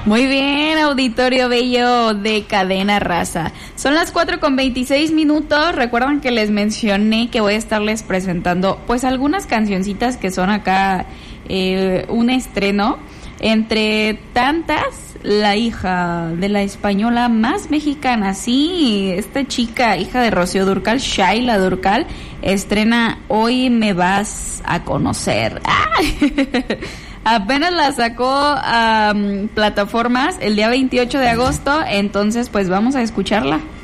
Muy bien, auditorio bello de Cadena Raza. Son las 4:26. Recuerdan que les mencioné que voy a estarles presentando pues algunas cancioncitas que son acá un estreno. Entre tantas, la hija de la española más mexicana, sí, esta chica, hija de Rocío Dúrcal, Shaila Dúrcal, estrena Hoy Me Vas a Conocer. Apenas la sacó a plataformas el día 28 de agosto, entonces pues vamos a escucharla.